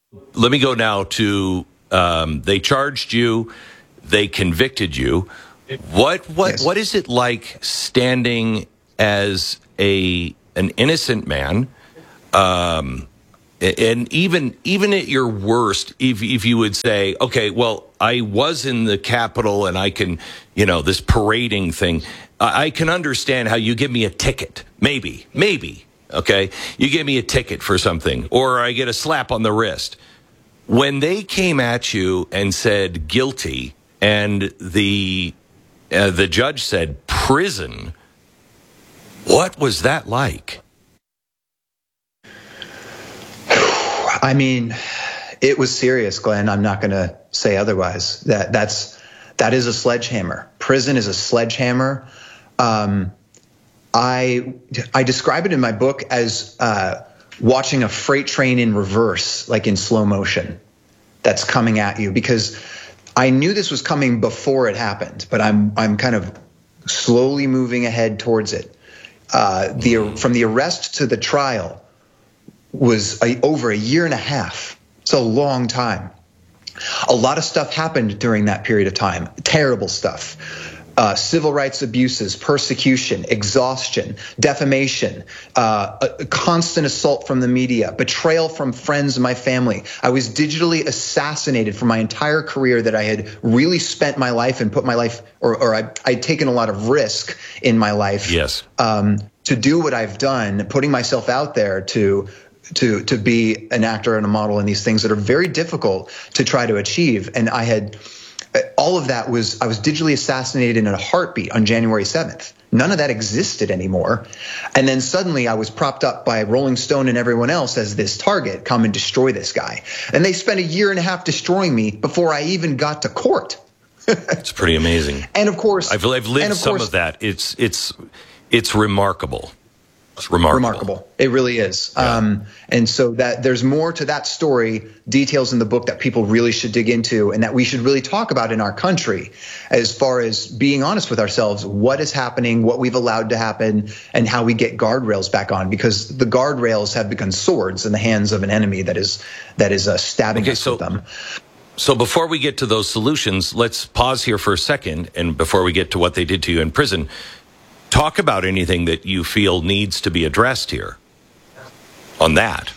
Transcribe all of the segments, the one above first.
let me go now to they charged you, they convicted you. What is it like standing as an innocent man? And even at your worst, if you would say, okay, well, I was in the Capitol and I can, this parading thing, I can understand how you give me a ticket, maybe, okay, you give me a ticket for something, or I get a slap on the wrist. When they came at you and said guilty, and the judge said prison, what was that like? I mean, it was serious, Glenn. I'm not going to say otherwise. That is a sledgehammer. Prison is a sledgehammer. I describe it in my book as watching a freight train in reverse, like in slow motion, that's coming at you, because I knew this was coming before it happened, but I'm kind of slowly moving ahead towards it. From the arrest to the trial was over a year and a half. It's a long time. A lot of stuff happened during that period of time. Terrible stuff. Civil rights abuses, persecution, exhaustion, defamation, a constant assault from the media, betrayal from friends and my family. I was digitally assassinated for my entire career that I had really spent my life and put my life, or I'd taken a lot of risk in my life. Yes. To do what I've done, putting myself out there to be an actor and a model and these things that are very difficult to try to achieve. And I had all of that I was digitally assassinated in a heartbeat on January 7th. None of that existed anymore. And then suddenly I was propped up by Rolling Stone and everyone else as this target, come and destroy this guy. And they spent a year and a half destroying me before I even got to court. It's pretty amazing. And of course, I've lived some of that. It's remarkable. It's remarkable. It really is. Yeah. And so that there's more to that story, details in the book that people really should dig into and that we should really talk about in our country, as far as being honest with ourselves, what is happening, what we've allowed to happen, and how we get guardrails back on, because the guardrails have become swords in the hands of an enemy that is stabbing us with them. So before we get to those solutions, let's pause here for a second. And before we get to what they did to you in prison, talk about anything that you feel needs to be addressed here on that.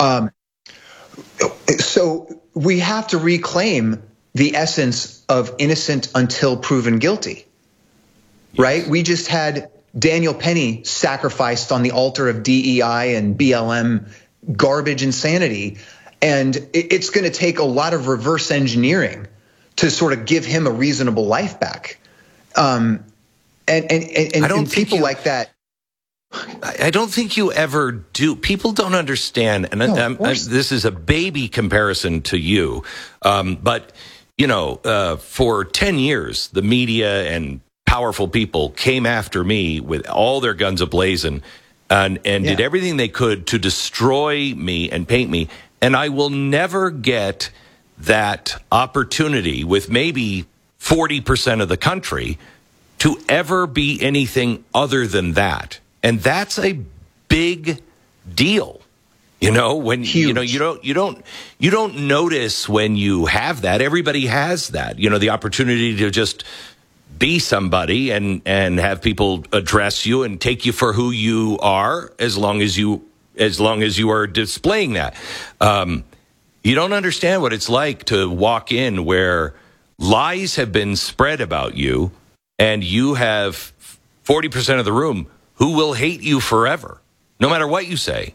So we have to reclaim the essence of innocent until proven guilty, right? We just had Daniel Penny sacrificed on the altar of DEI and BLM garbage insanity. And it's going to take a lot of reverse engineering to sort of give him a reasonable life back. And people like that. I don't think you ever do. People don't understand. And this is a baby comparison to you. But, for 10 years, the media and powerful people came after me with all their guns ablazing and did everything they could to destroy me and paint me. And I will never get that opportunity with maybe 40% of the country to ever be anything other than that. And that's a big deal. When Huge. you don't notice when you have that. Everybody has that. The opportunity to just be somebody and have people address you and take you for who you are, as long as you are displaying that. You don't understand what it's like to walk in where lies have been spread about you, and you have 40% of the room who will hate you forever, no matter what you say.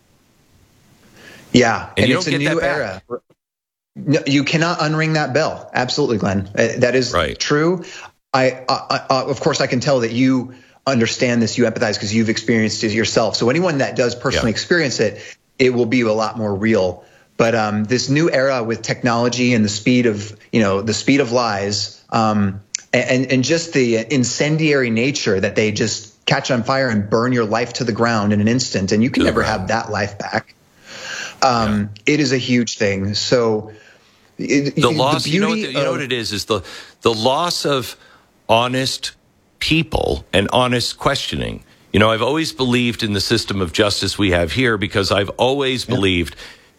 Yeah, and it's a new era. No, you cannot unring that bell. Absolutely, Glenn. That is right. True. I of course, I can tell that you understand this, you empathize because you've experienced it yourself. So anyone that does personally experience it, it will be a lot more real. But this new era with technology and the speed of lies, and just the incendiary nature that they just catch on fire and burn your life to the ground in an instant, and you can never have that life back. It is a huge thing. So the loss, you know what it is the loss of honest people and honest questioning. I've always believed in the system of justice we have here, because I've always believed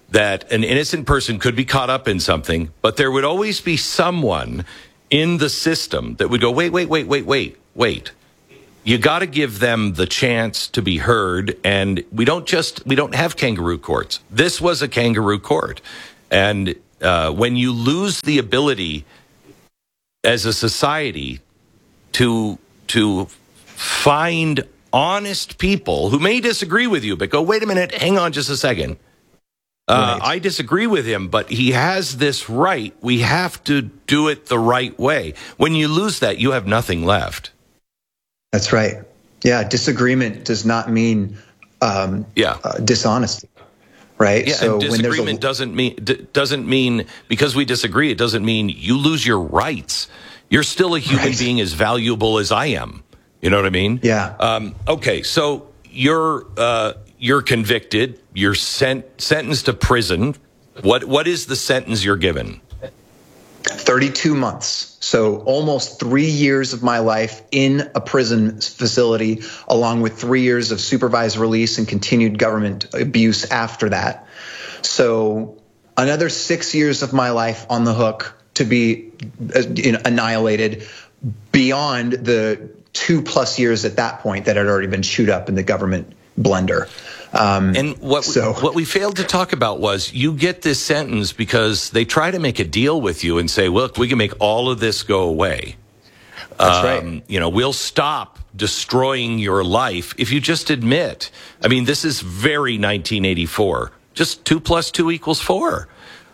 that an innocent person could be caught up in something, but there would always be someone in the system that would go, wait. You got to give them the chance to be heard. And we don't have kangaroo courts. This was a kangaroo court. And when you lose the ability as a society to find honest people who may disagree with you, but go, wait a minute, hang on just a second. Right. I disagree with him, but he has this right. We have to do it the right way. When you lose that, you have nothing left. That's right. Yeah, disagreement does not mean dishonesty, right? Yeah, so and disagreement doesn't mean because we disagree, it doesn't mean you lose your rights. You're still a human being as valuable as I am. You know what I mean? Yeah. Okay, so you're convicted. You're sentenced to prison. What is the sentence you're given? 32 months. So almost 3 years of my life in a prison facility, along with 3 years of supervised release and continued government abuse after that. So another 6 years of my life on the hook to be annihilated beyond the 2+ years at that point that had already been chewed up in the government blender. And what we failed to talk about was you get this sentence because they try to make a deal with you and say, look, we can make all of this go away. That's right. We'll stop destroying your life if you just admit. I mean, this is very 1984. Just 2 + 2 = 4.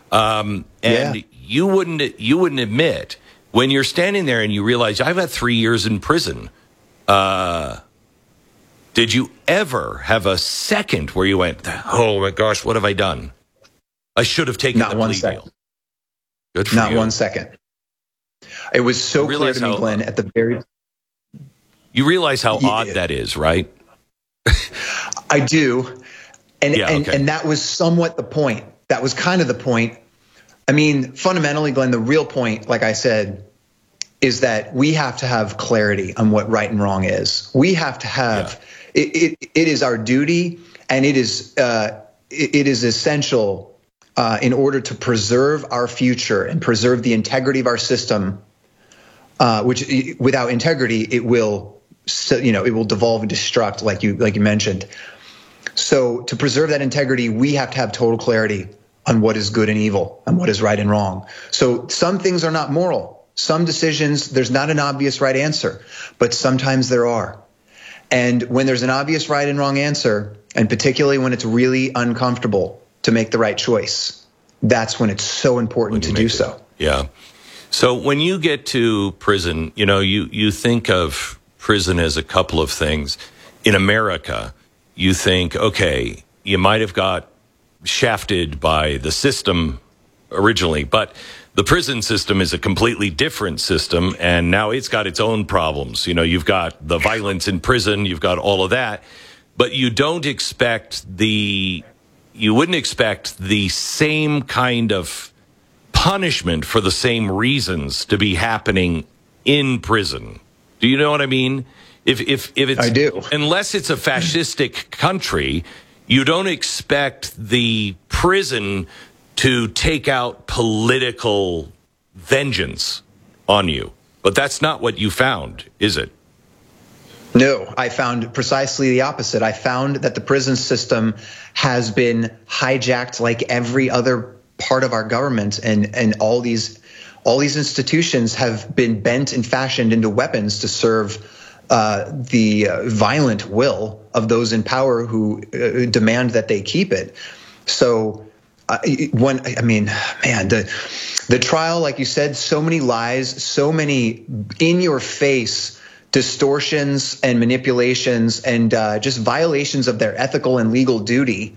You wouldn't admit when you're standing there and you realize I've had 3 years in prison. Did you ever have a second where you went, oh my gosh, what have I done? I should have taken the plea deal. Good for you. Not 1 second. It was so clear to me, Glenn, at the very... You realize how odd that is, right? I do. And that was somewhat the point. That was kind of the point. I mean, fundamentally, Glenn, the real point, like I said, is that we have to have clarity on what right and wrong is. We have to have... Yeah. It is our duty, and it is essential in order to preserve our future and preserve the integrity of our system. Which, without integrity, it will devolve and destruct, like you mentioned. So, to preserve that integrity, we have to have total clarity on what is good and evil, and what is right and wrong. So, some things are not moral. Some decisions, there's not an obvious right answer, but sometimes there are. And when there's an obvious right and wrong answer, and particularly when it's really uncomfortable to make the right choice, that's when it's so important to do so. Yeah. So when you get to prison, you think of prison as a couple of things. In America, you think, okay, you might have got shafted by the system originally, but the prison system is a completely different system, and now it's got its own problems. You've got the violence in prison, you've got all of that, but you wouldn't expect the same kind of punishment for the same reasons to be happening in prison. Do you know what I mean? If it's, I do. Unless it's a fascistic country, you don't expect the prison to take out political vengeance on you. But that's not what you found, is it? No, I found precisely the opposite. I found that the prison system has been hijacked like every other part of our government, and all these institutions have been bent and fashioned into weapons to serve the violent will of those in power who demand that they keep it. So the trial, like you said, so many lies, so many in-your-face distortions and manipulations, and just violations of their ethical and legal duty.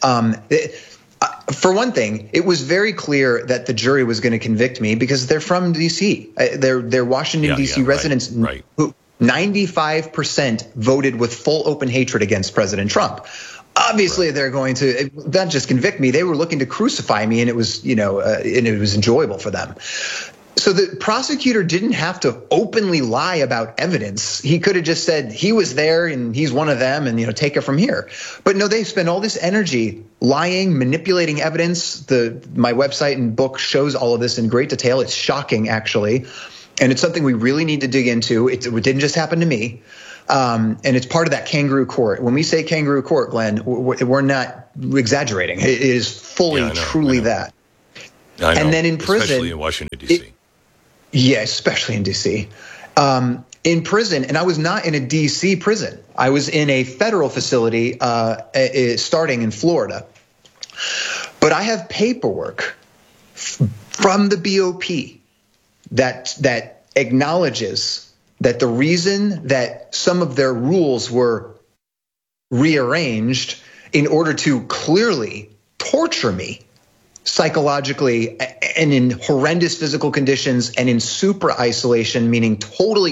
For one thing, it was very clear that the jury was going to convict me because they're from D.C. They're Washington, D.C. residents. Right. Who 95% voted with full open hatred against President Trump. Obviously, they're going to not just convict me; they were looking to crucify me, and it was, and it was enjoyable for them. So the prosecutor didn't have to openly lie about evidence. He could have just said he was there and he's one of them and, take it from here. But no, they spend all this energy lying, manipulating evidence. My website and book shows all of this in great detail. It's shocking, actually. And it's something we really need to dig into. It didn't just happen to me. And it's part of that kangaroo court. When we say kangaroo court, Glenn, we're not exaggerating. It is fully, truly that. I know, and then in prison, especially in Washington, D.C. Yeah, especially in D.C. In prison, and I was not in a D.C. prison. I was in a federal facility starting in Florida. But I have paperwork from the BOP that acknowledges that the reason that some of their rules were rearranged in order to clearly torture me psychologically and in horrendous physical conditions and in super isolation, meaning totally